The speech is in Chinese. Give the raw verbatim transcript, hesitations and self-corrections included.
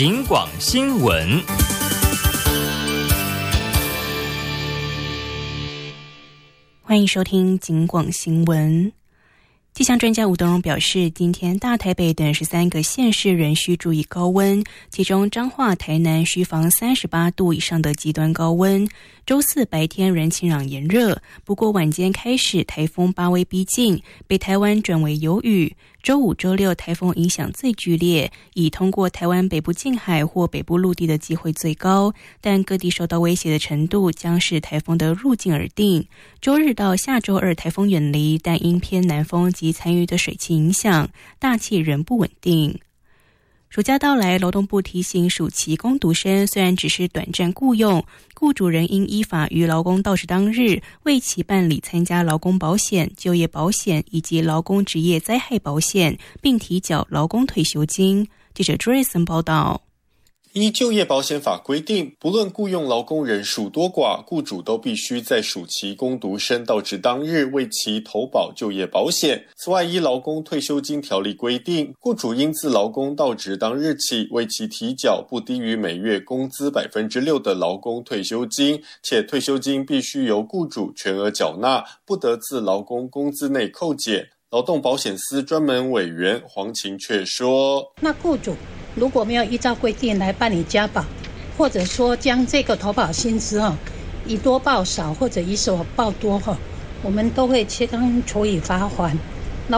警广新闻。 欢迎收听警广新闻。气象专家吴东荣表示，今天大台北等十三个县市仍需注意高温，其中彰化、台南需防三十八度以上的极端高温。周四白天仍晴朗炎热，不过晚间开始台风巴威逼近，北台湾转为有雨。周五、周六台风影响最剧烈，以通过台湾北部近海或北部陆地的机会最高，但各地受到威胁的程度将视台风的路径而定。周日到下周二台风远离，但因偏南风及残余的水汽影响，大气仍不稳定。暑假到来，劳动部提醒暑期工读生虽然只是短暂雇用，雇主仍应依法于劳工到职当日为其办理参加劳工保险、就业保险以及劳工职业灾害保险，并提缴劳工退休金。记者 Jason 报道。 依就业保险法规定，不论雇用劳工人数多寡，雇主都必须在暑期工读生到职当日为其投保就业保险。此外，依劳工退休金条例规定，雇主应自劳工到职当日起为其提缴不低于每月工资百分之六的劳工退休金，且退休金必须由雇主全额缴纳，不得自劳工工资内扣减。劳动保险司专门委员黄晴却说， 那雇主如果没有依照规定来办理加保，或者说将这个投保薪资哦以多报少或者以少报多哈，我们都会切当处以罚锾。